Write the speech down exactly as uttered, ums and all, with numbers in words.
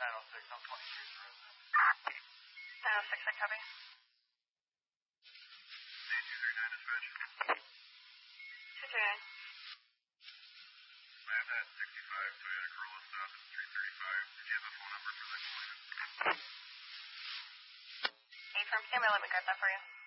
nine oh six, I'm twenty-three is the resident. nine oh six, I copy. C two three nine dispatch. two three nine. I have that sixty-five Toyota Corolla stop at three thirty-five. Did you have a phone number for that client? Hey, firm, stand by, let me grab that for you.